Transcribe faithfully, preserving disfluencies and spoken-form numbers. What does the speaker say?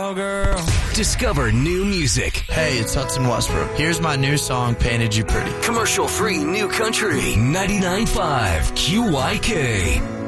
girl. Discover new music. Hey, it's Hudson Westbrook. Here's my new song, Painted You Pretty. Commercial-free new country. ninety-nine point five Q Y K.